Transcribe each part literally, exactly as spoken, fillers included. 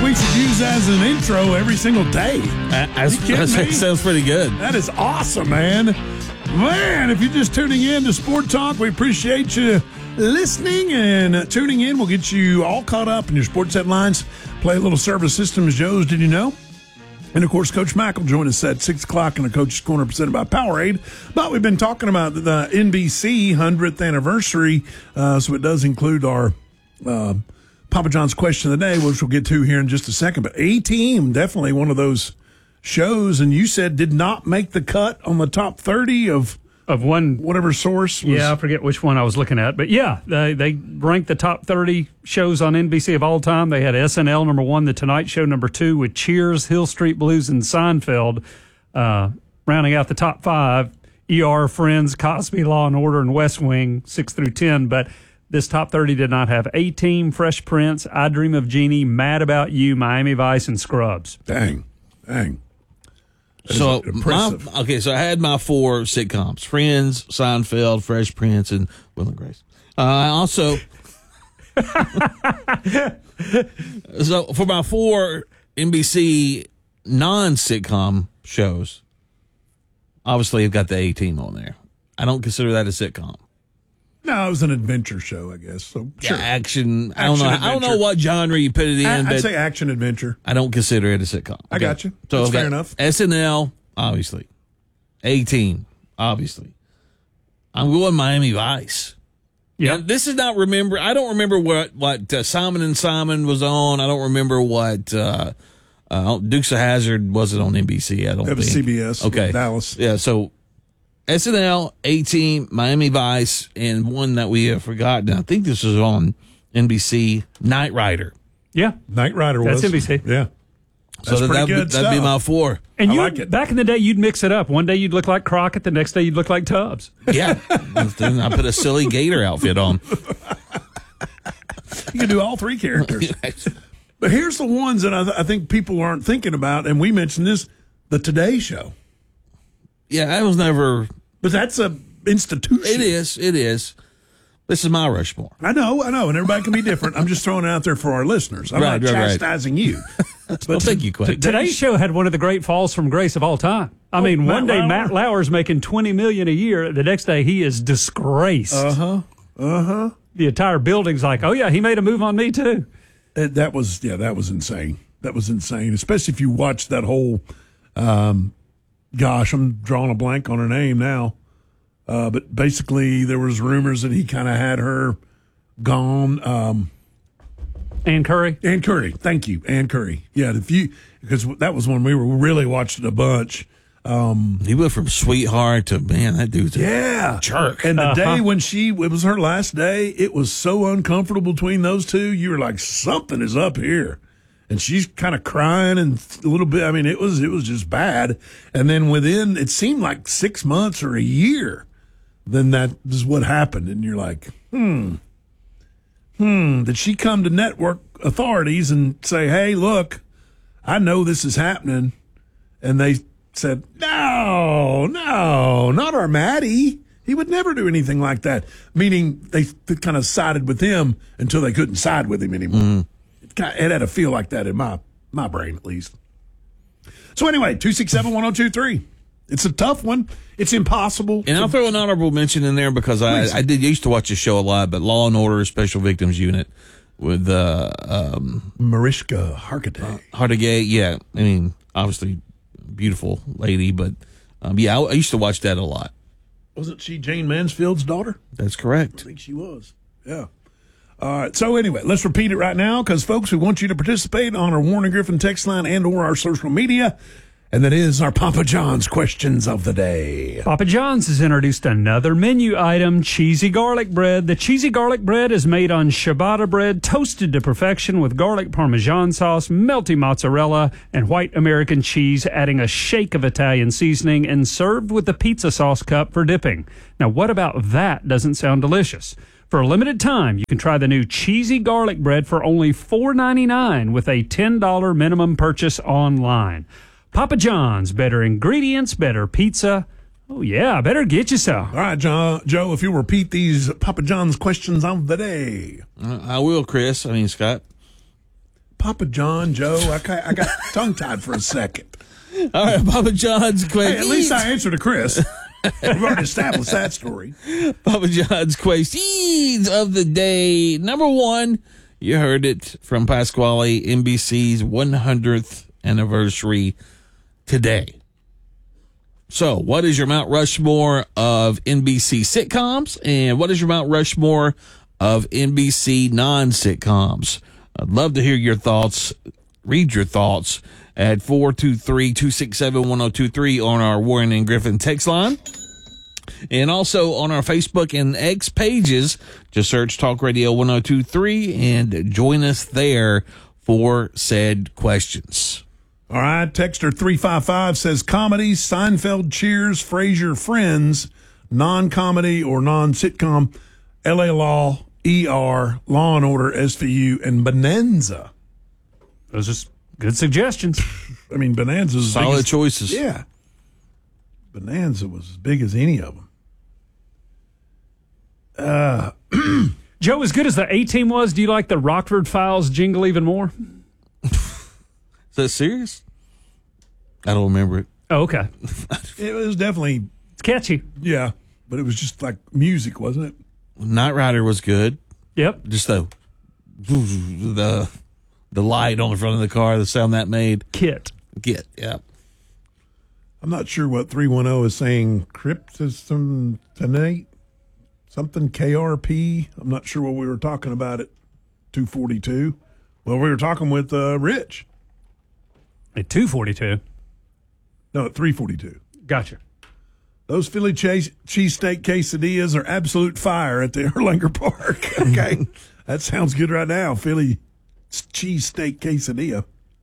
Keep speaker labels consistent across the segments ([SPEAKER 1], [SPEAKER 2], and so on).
[SPEAKER 1] we should use as an intro every single day.
[SPEAKER 2] Uh, that's,
[SPEAKER 1] You kidding
[SPEAKER 2] that
[SPEAKER 1] me?
[SPEAKER 2] sounds pretty good.
[SPEAKER 1] That is awesome, man. Man, if you're just tuning in to Sport Talk, we appreciate you listening and tuning in. We'll get you all caught up in your sports headlines. Play a little service systems, Joe's Did You Know? And, of course, Coach Mack will join us at six o'clock in the Coach's Corner presented by Powerade. But we've been talking about the N B C hundredth anniversary, uh, so it does include our uh, Papa John's question of the day, which we'll get to here in just a second. But A-Team, definitely one of those shows, and you said did not make the cut on the top thirty of
[SPEAKER 3] Of one,
[SPEAKER 1] whatever source was.
[SPEAKER 3] yeah, I forget which one I was looking at, but yeah, they they ranked the top thirty shows on N B C of all time. They had S N L number one, The Tonight Show number two, with Cheers, Hill Street Blues, and Seinfeld uh, rounding out the top five. E R, Friends, Cosby, Law and Order, and West Wing six through ten. But this top thirty did not have A-Team, Fresh Prince, I Dream of Jeannie, Mad About You, Miami Vice, and Scrubs.
[SPEAKER 1] Dang, dang. That
[SPEAKER 2] So,
[SPEAKER 1] is
[SPEAKER 2] my,
[SPEAKER 1] impressive.
[SPEAKER 2] okay, so I had my four sitcoms: Friends, Seinfeld, Fresh Prince, and Will and Grace. Uh, I also, so for my four N B C non-sitcom shows, obviously I've got the A-Team on there. I don't consider that a sitcom.
[SPEAKER 1] No, it was an adventure show, I guess. So sure.
[SPEAKER 2] Yeah, action. I don't know.
[SPEAKER 1] Action
[SPEAKER 2] I don't know
[SPEAKER 1] adventure.
[SPEAKER 2] what genre you put it in,
[SPEAKER 1] I, I'd
[SPEAKER 2] but
[SPEAKER 1] say action adventure.
[SPEAKER 2] I don't consider it a sitcom.
[SPEAKER 1] I got you.
[SPEAKER 2] So
[SPEAKER 1] That's
[SPEAKER 2] I've got
[SPEAKER 1] fair enough.
[SPEAKER 2] S N L, obviously. A-Team, obviously. I'm going Miami Vice.
[SPEAKER 3] Yeah.
[SPEAKER 2] And this is not remember. I don't remember what what uh, Simon and Simon was on. I don't remember what uh, uh, Dukes of Hazzard wasn't on N B C. I don't.
[SPEAKER 1] That was
[SPEAKER 2] think.
[SPEAKER 1] C B S.
[SPEAKER 2] Okay,
[SPEAKER 1] Dallas.
[SPEAKER 2] Yeah. So S N L, A-Team, Miami Vice, and one that we have forgotten. I think this was on N B C, Knight Rider.
[SPEAKER 3] Yeah.
[SPEAKER 1] Knight Rider was.
[SPEAKER 3] That's N B C.
[SPEAKER 1] Yeah.
[SPEAKER 2] So
[SPEAKER 1] That's
[SPEAKER 2] that,
[SPEAKER 1] pretty
[SPEAKER 2] that'd,
[SPEAKER 1] good
[SPEAKER 2] that'd be
[SPEAKER 1] stuff.
[SPEAKER 2] my four.
[SPEAKER 3] And
[SPEAKER 1] I
[SPEAKER 3] you
[SPEAKER 1] like
[SPEAKER 3] would-
[SPEAKER 1] it.
[SPEAKER 3] back in the day, you'd mix it up. One day you'd look like Crockett, the next day you'd look like Tubbs.
[SPEAKER 2] Yeah. Then I put a silly gator outfit on.
[SPEAKER 1] You can do all three characters. But here's the ones that I, th- I think people aren't thinking about, and we mentioned this, the Today Show.
[SPEAKER 2] Yeah, that was never.
[SPEAKER 1] But that's a institution.
[SPEAKER 2] It is. It is. This is my Rushmore.
[SPEAKER 1] I know, I know, and everybody can be different. I'm just throwing it out there for our listeners. I'm
[SPEAKER 2] Right,
[SPEAKER 1] not
[SPEAKER 2] right, right.
[SPEAKER 1] chastising you. But
[SPEAKER 2] Well, thank you, Quinn.
[SPEAKER 3] Today's show had one of the great falls from grace of all time. I mean,
[SPEAKER 1] Oh, Matt
[SPEAKER 3] one day
[SPEAKER 1] Lauer?
[SPEAKER 3] Matt Lauer's making twenty million dollars a year. The next day he is disgraced.
[SPEAKER 1] Uh huh. Uh huh.
[SPEAKER 3] The entire building's like, oh yeah, he made a move on me too.
[SPEAKER 1] That, that was yeah, that was insane. That was insane, especially if you watched that whole. Um, gosh, I'm drawing a blank on her name now. Uh, but basically, there was rumors that he kind of had her gone. Um,
[SPEAKER 3] Ann Curry.
[SPEAKER 1] Ann Curry, thank you, Ann Curry. Yeah, if you because that was when we were really watching a bunch. Um,
[SPEAKER 2] He went from sweetheart to, man, that dude's a
[SPEAKER 1] yeah,
[SPEAKER 2] jerk.
[SPEAKER 1] And the
[SPEAKER 3] Uh-huh.
[SPEAKER 1] day when she, it was her last day, it was so uncomfortable between those two. You were like, something is up here. And she's kind of crying and a little bit. I mean, it was, it was just bad. And then within, it seemed like six months or a year, then that is what happened. And you're like, hmm, hmm, did she come to network authorities and say, hey, look, I know this is happening. And they said, no, no, not our Maddie. He would never do anything like that. Meaning they, they kind of sided with him until they couldn't side with him anymore.
[SPEAKER 2] Mm-hmm.
[SPEAKER 1] It, kind of, it had to feel like that in my, my brain, at least. So anyway, two six seven, one oh two three. It's a tough one. It's impossible.
[SPEAKER 2] And I'll throw an honorable mention in there because I, I did used to watch the show a lot, but Law and Order Special Victims Unit with uh, um,
[SPEAKER 1] Mariska Hargitay.
[SPEAKER 2] Hargitay. Yeah, I mean, obviously beautiful lady, but um, yeah, I, I used to watch that a lot.
[SPEAKER 1] Wasn't she Jane Mansfield's daughter?
[SPEAKER 2] That's correct.
[SPEAKER 1] I think she was. Yeah. All right. So anyway, let's repeat it right now because, folks, we want you to participate on our Warren Griffin text line and or our social media. And that is our Papa John's questions of the day.
[SPEAKER 3] Papa John's has introduced another menu item, cheesy garlic bread. The cheesy garlic bread is made on ciabatta bread, toasted to perfection with garlic Parmesan sauce, melty mozzarella, and white American cheese, adding a shake of Italian seasoning and served with the pizza sauce cup for dipping. Now, what about that doesn't sound delicious? For a limited time, you can try the new cheesy garlic bread for only four ninety-nine with a ten dollars minimum purchase online. Papa John's, better ingredients, better pizza. Oh, yeah, better get you some.
[SPEAKER 1] All right, John, Joe, if you repeat these Papa John's questions of the day.
[SPEAKER 2] Uh, I will, Chris. I mean, Scott.
[SPEAKER 1] Papa John, Joe. I got, I got tongue tied for a second.
[SPEAKER 2] All right, Papa John's quick.
[SPEAKER 1] Hey, at least I answered to Chris. We've already established that story.
[SPEAKER 2] Papa John's Quays of the day. Number one, you heard it from Pasquale, N B C's one hundredth anniversary today. So, what is your Mount Rushmore of N B C sitcoms, and what is your Mount Rushmore of N B C non-sitcoms? I'd love to hear your thoughts, read your thoughts at four two three, two six seven, one oh two three on our Warren and Griffin text line. And also on our Facebook and X pages, just search Talk Radio one oh two three and join us there for said questions.
[SPEAKER 1] All right, texter three five five says comedies, Seinfeld, Cheers, Frasier, Friends, non-comedy or non-sitcom, L A Law, E R, Law and Order, S V U, and Bonanza.
[SPEAKER 3] Those are s- good suggestions.
[SPEAKER 1] I mean, Bonanza's
[SPEAKER 2] Solid
[SPEAKER 1] biggest,
[SPEAKER 2] choices.
[SPEAKER 1] Yeah. Bonanza was as big as any of them.
[SPEAKER 3] Joe, as good as the A-Team was, do you like the Rockford Files jingle even more?
[SPEAKER 2] Is that serious? I don't remember it.
[SPEAKER 3] Oh, okay.
[SPEAKER 1] It was definitely,
[SPEAKER 3] It's catchy.
[SPEAKER 1] yeah, but it was just like music, wasn't it?
[SPEAKER 2] Knight Rider was good.
[SPEAKER 3] Yep.
[SPEAKER 2] Just the the the light on the front of the car, the sound that made.
[SPEAKER 3] Kit.
[SPEAKER 2] Get, yeah.
[SPEAKER 1] I'm not sure what three one zero is saying. Cryptism tonight? Something K R P? I'm not sure what we were talking about at two forty-two. Well, we were talking with uh, Rich.
[SPEAKER 3] At two forty-two.
[SPEAKER 1] No, at three forty-two.
[SPEAKER 3] Gotcha.
[SPEAKER 1] Those Philly cheese cheesesteak quesadillas are absolute fire at the Erlanger Park. Okay. That sounds good right now. Philly cheesesteak quesadilla.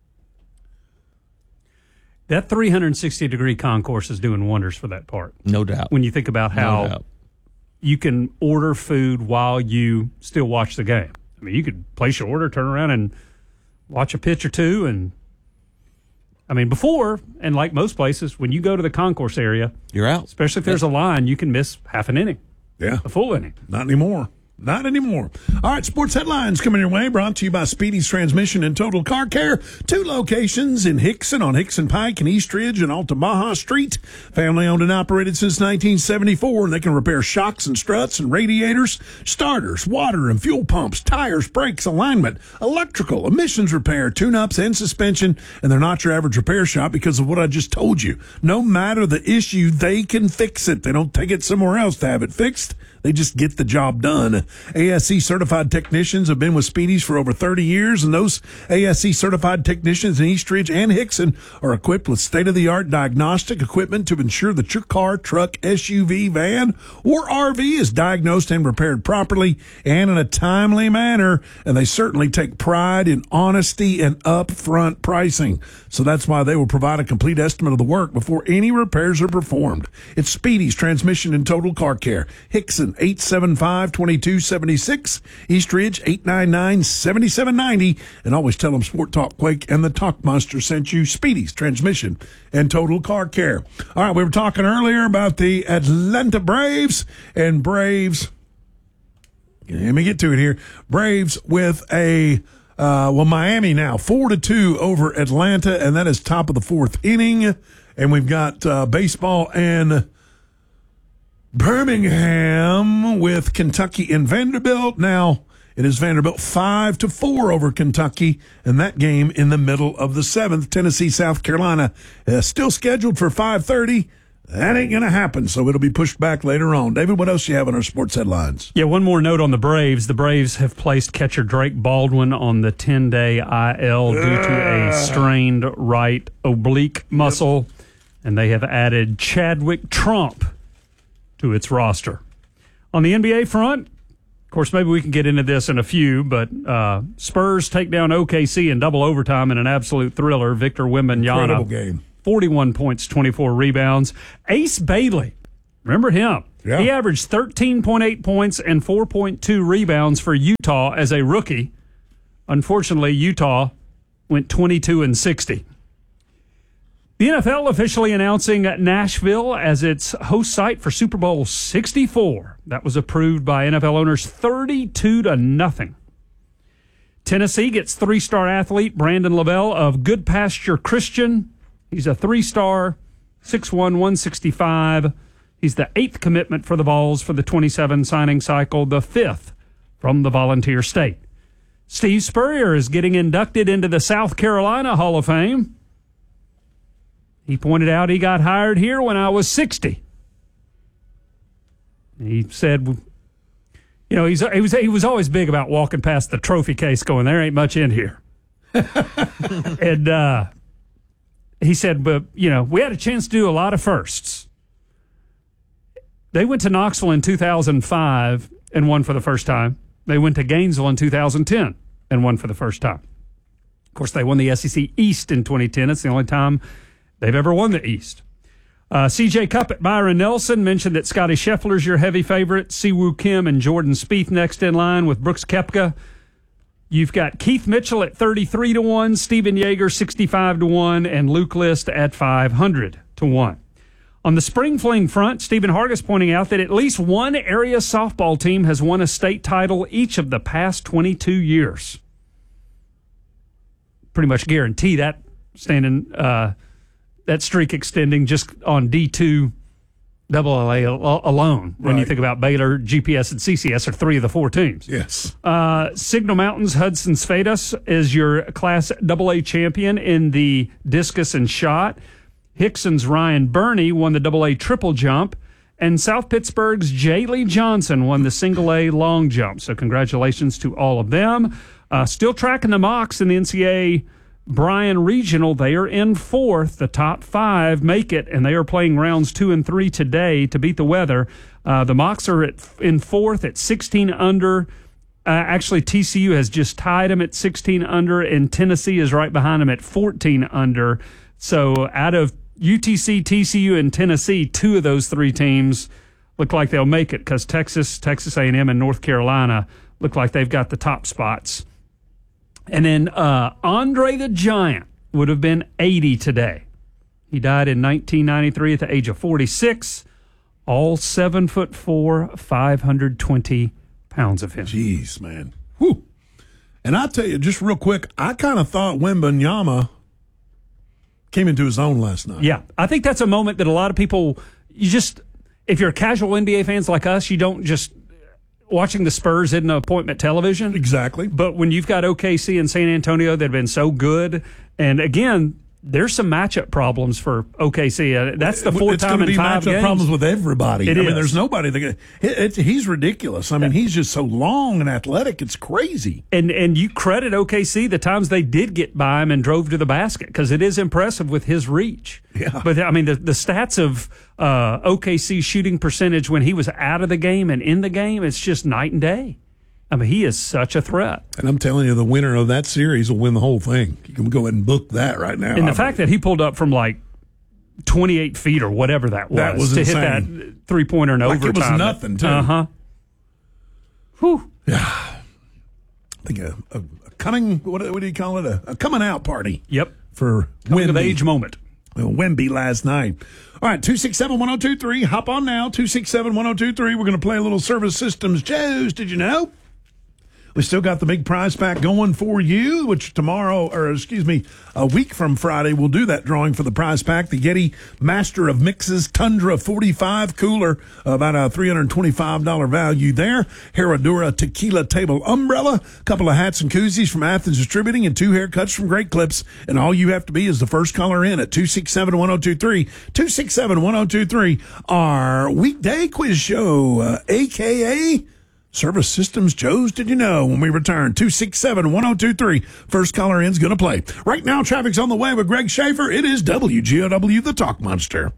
[SPEAKER 3] That three sixty degree concourse is doing wonders for that park.
[SPEAKER 2] No doubt.
[SPEAKER 3] When you think about how
[SPEAKER 2] No doubt.
[SPEAKER 3] you can order food while you still watch the game. I mean, you could place your order, turn around and watch a pitch or two. And I mean, before, and like most places, when you go to the concourse area,
[SPEAKER 2] You're out.
[SPEAKER 3] especially if there's a line, you can miss half an inning,
[SPEAKER 1] Yeah.
[SPEAKER 3] a full inning.
[SPEAKER 1] Not anymore. Not anymore. All right, sports headlines coming your way, brought to you by Speedy's Transmission and Total Car Care. Two locations in Hickson on Hickson Pike and East Ridge and Altamaha Street. Family owned and operated since nineteen seventy-four, and they can repair shocks and struts and radiators, starters, water and fuel pumps, tires, brakes, alignment, electrical, emissions repair, tune-ups, and suspension. And they're not your average repair shop because of what I just told you. No matter the issue, they can fix it. They don't take it somewhere else to have it fixed. They just get the job done. A S C certified technicians have been with Speedy's for over thirty years, and those A S C certified technicians in East Ridge and Hickson are equipped with state-of-the-art diagnostic equipment to ensure that your car, truck, S U V, van, or R V is diagnosed and repaired properly and in a timely manner. And they certainly take pride in honesty and upfront pricing. So that's why they will provide a complete estimate of the work before any repairs are performed. It's Speedy's Transmission and Total Car Care. Hickson, eight seven five, two two seven six. East Ridge, eight nine nine, seven seven nine zero. And always tell them Sport Talk Quake and the Talk Monster sent you. Speedy's Transmission and Total Car Care. All right, we were talking earlier about the Atlanta Braves and Braves. Let me get to it here. Braves with a Uh, well, Miami now four to two over Atlanta, and that is top of the fourth inning. And we've got uh, baseball and Birmingham with Kentucky and Vanderbilt. Now it is Vanderbilt five to four over Kentucky, and that game in the middle of the seventh. Tennessee, South Carolina, uh, still scheduled for five thirty. That ain't going to happen, so it'll be pushed back later on. David, what else do you have on our sports headlines?
[SPEAKER 3] Yeah, one more note on the Braves. The Braves have placed catcher Drake Baldwin on the ten-day I L due to a strained right oblique muscle, and they have added Chadwick Trump to its roster. On the N B A front, of course, maybe we can get into this in a few, but uh, Spurs take down O K C in double overtime in an absolute thriller. Victor Wembanyama.
[SPEAKER 1] Incredible game.
[SPEAKER 3] forty-one points, twenty-four rebounds. Ace Bailey, remember him?
[SPEAKER 1] Yeah.
[SPEAKER 3] He averaged thirteen point eight points and four point two rebounds for Utah as a rookie. Unfortunately, Utah went twenty-two and sixty. The N F L officially announcing Nashville as its host site for Super Bowl sixty-four. That was approved by N F L owners thirty-two to nothing. Tennessee gets three-star athlete Brandon Lavelle of Good Pasture Christian. He's a three-star, six one, one sixty-five. He's the eighth commitment for the Vols for the twenty-seven signing cycle, the fifth from the Volunteer State. Steve Spurrier is getting inducted into the South Carolina Hall of Fame. He pointed out he got hired here when I was sixty. He said, you know, he's, he was he was always big about walking past the trophy case going, there ain't much in here. and uh, he said, but, you know, we had a chance to do a lot of firsts. They went to Knoxville in two thousand five and won for the first time. They went to Gainesville in two thousand ten and won for the first time. Of course, they won the S E C East in twenty ten. It's the only time they've ever won the East. Uh, C J Cup at Byron Nelson mentioned that Scotty Scheffler's your heavy favorite. Siwoo Kim and Jordan Spieth next in line with Brooks Koepka. You've got Keith Mitchell at thirty-three to one, Stephen Yeager sixty-five to one, and Luke List at five hundred to one. On the spring fling front, Stephen Hargis pointing out that at least one area softball team has won a state title each of the past twenty-two years. Pretty much guarantee that standing... Uh, that streak extending just on D two double A alone. When
[SPEAKER 1] right.
[SPEAKER 3] you think about Baylor, G P S, and C C S are three of the four teams.
[SPEAKER 1] Yes.
[SPEAKER 3] Uh, Signal Mountain's Hudson Svadas is your Class double A champion in the discus and shot. Hickson's Ryan Burney won the double A triple jump. And South Pittsburgh's Jay Lee Johnson won the single A long jump. So congratulations to all of them. Uh, still tracking the mocks in the N C double A Bryan Regional. They are in fourth. The top five make it, and they are playing rounds two and three today to beat the weather. Uh, the Mocs are at, in fourth at sixteen under. Uh, actually, T C U has just tied them at sixteen under, and Tennessee is right behind them at fourteen under. So out of U T C, T C U, and Tennessee, two of those three teams look like they'll make it because Texas, Texas A and M, and North Carolina look like they've got the top spots. And then uh, Andre the Giant would have been eighty today. He died in nineteen ninety-three at the age of forty-six. All seven foot four, five hundred twenty pounds of him.
[SPEAKER 1] Jeez, man. Whew. And I'll tell you, just real quick, I kind of thought Wembanyama came into his own last night.
[SPEAKER 3] Yeah, I think that's a moment that a lot of people, you just, if you're casual N B A fans like us, you don't just... Watching the Spurs isn't appointment television.
[SPEAKER 1] Exactly.
[SPEAKER 3] But when you've got O K C and San Antonio that have been so good, and again, there's some matchup problems for O K C. Uh, that's the fourth
[SPEAKER 1] it's
[SPEAKER 3] time in five
[SPEAKER 1] games. It's going to be matchup
[SPEAKER 3] games.
[SPEAKER 1] problems with everybody.
[SPEAKER 3] It
[SPEAKER 1] I
[SPEAKER 3] is.
[SPEAKER 1] mean, there's nobody that can, it, it, he's ridiculous. I mean, he's just so long and athletic. It's crazy.
[SPEAKER 3] And and you credit O K C the times they did get by him and drove to the basket because it is impressive with his reach.
[SPEAKER 1] Yeah.
[SPEAKER 3] But I mean, the the stats of uh, O K C shooting percentage when he was out of the game and in the game, it's just night and day. I mean, he is such a threat.
[SPEAKER 1] And I'm telling you, the winner of that series will win the whole thing. You can go ahead and book that right now.
[SPEAKER 3] And the I fact mean. that he pulled up from like twenty-eight feet or whatever that was,
[SPEAKER 1] that was
[SPEAKER 3] to
[SPEAKER 1] insane.
[SPEAKER 3] hit that three-pointer in
[SPEAKER 1] like
[SPEAKER 3] overtime.
[SPEAKER 1] It was nothing, too.
[SPEAKER 3] Uh-huh. Whew.
[SPEAKER 1] Yeah. I think a, a, a coming, what, what do you call it? A, a coming out party.
[SPEAKER 3] Yep.
[SPEAKER 1] For
[SPEAKER 3] Coming
[SPEAKER 1] Wemby.
[SPEAKER 3] of age moment.
[SPEAKER 1] Well, Wemby last night. All right, two six seven, one oh two three. Hop on now, two six seven, one oh two three. We're going to play a little Service Systems Joe's. Did you know? We still got the big prize pack going for you, which tomorrow, or excuse me, a week from Friday, we'll do that drawing for the prize pack. The Yeti Master of Mixes Tundra forty-five cooler, about a three hundred twenty-five dollars value there. Herradura Tequila Table Umbrella, a couple of hats and koozies from Athens Distributing, and two haircuts from Great Clips. And all you have to be is the first caller in at two six seven, one oh two three. two six seven, one oh two three, our weekday quiz show, uh, a k a. Service Systems Joe's Did You Know? When we return, two six seven, one oh two three. First caller in's going to play. Right now, traffic's on the way with Greg Schaefer. It is W G O W, the Talk Monster.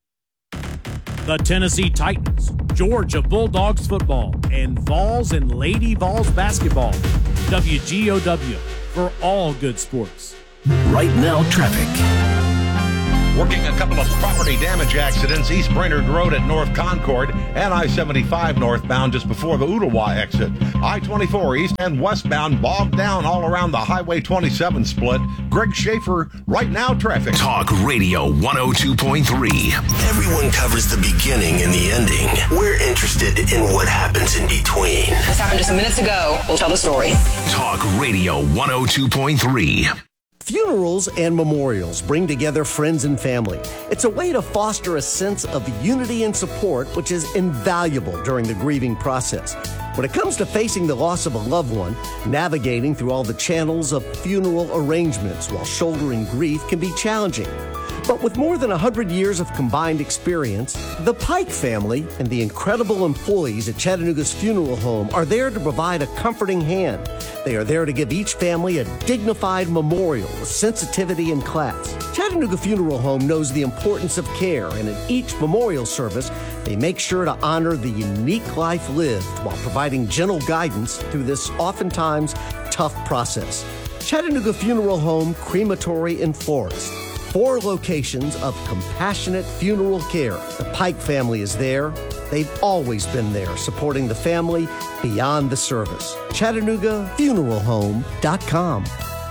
[SPEAKER 4] The Tennessee Titans, Georgia Bulldogs football, and Vols and Lady Vols basketball. W G O W for all good sports.
[SPEAKER 5] Right now, traffic. Working a couple of property damage accidents, East Brainerd Road at North Concord and I seventy-five northbound just before the Ooltewah exit. I twenty-four east and westbound bogged down all around the Highway twenty-seven split. Greg Schaefer, right now traffic.
[SPEAKER 6] Talk Radio one oh two point three. Everyone covers the beginning and the ending. We're interested in what happens in between.
[SPEAKER 7] This happened just minutes ago. We'll tell the story.
[SPEAKER 6] Talk Radio one oh two point three.
[SPEAKER 8] Funerals and memorials bring together friends and family. It's a way to foster a sense of unity and support, which is invaluable during the grieving process. When it comes to facing the loss of a loved one, navigating through all the channels of funeral arrangements while shouldering grief can be challenging. But with more than one hundred years of combined experience, the Pike family and the incredible employees at Chattanooga's funeral home are there to provide a comforting hand. They are there to give each family a dignified memorial with sensitivity and class. Chattanooga Funeral Home knows the importance of care, and in each memorial service, they make sure to honor the unique life lived while providing gentle guidance through this oftentimes tough process. Chattanooga Funeral Home, Crematory and Florist. Four locations of compassionate funeral care. The Pike family is there. They've always been there, supporting the family beyond the service. Chattanooga Funeral Home dot com.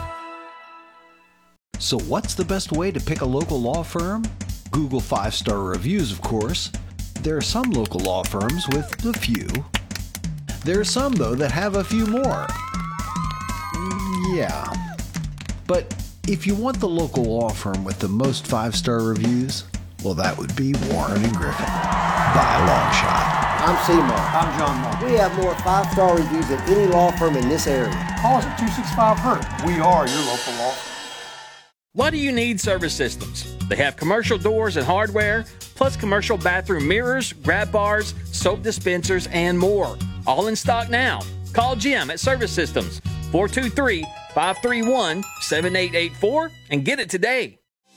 [SPEAKER 9] So what's the best way to pick a local law firm? Google five-star reviews, of course. There are some local law firms with a few. There are some, though, that have a few more. Yeah. But if you want the local law firm with the most five-star reviews, well, that would be Warren and Griffin, by a long shot.
[SPEAKER 10] I'm Seymour. I'm John Moore. We have more five-star reviews than any law firm in this area.
[SPEAKER 11] Call us at two six five Hurt. We are your local law firm.
[SPEAKER 12] Why do you need Service Systems? They have commercial doors and hardware, plus commercial bathroom mirrors, grab bars, soap dispensers, and more. All in stock now. Call Jim at Service Systems, four two three, five three one, seven eight eight four, and get it today.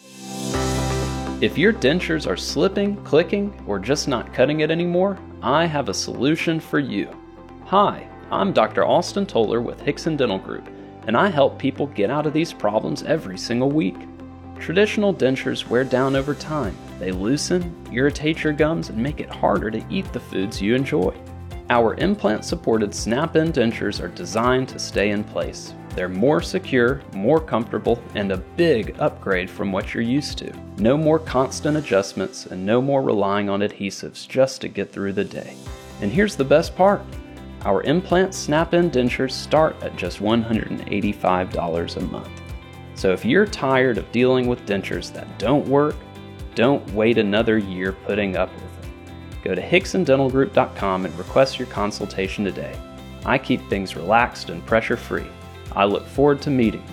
[SPEAKER 13] If your dentures are slipping, clicking, or just not cutting it anymore, I have a solution for you. Hi, I'm Doctor Austin Toller with Hickson Dental Group, and I help people get out of these problems every single week. Traditional dentures wear down over time. They loosen, irritate your gums, and make it harder to eat the foods you enjoy. Our implant-supported snap-in dentures are designed to stay in place. They're more secure, more comfortable, and a big upgrade from what you're used to. No more constant adjustments and no more relying on adhesives just to get through the day. And here's the best part. Our implant snap-in dentures start at just one hundred eighty-five dollars a month. So if you're tired of dealing with dentures that don't work, don't wait another year putting up with it. Go to Hickson Dental Group dot com and request your consultation today. I keep things relaxed and pressure-free. I look forward to meeting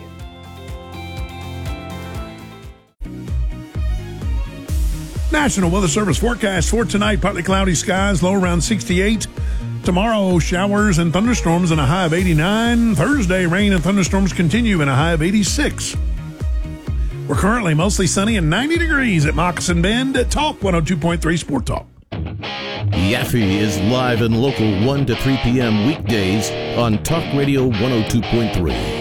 [SPEAKER 13] you.
[SPEAKER 1] National Weather Service forecast for tonight: partly cloudy skies, low around sixty-eight. Tomorrow, showers and thunderstorms and a high of eighty-nine. Thursday, rain and thunderstorms continue and a high of eighty-six. We're currently mostly sunny and ninety degrees at Moccasin Bend at Talk one oh two point three Sport Talk.
[SPEAKER 14] Yaffe is live and local one to three p.m. weekdays on Talk Radio one oh two point three.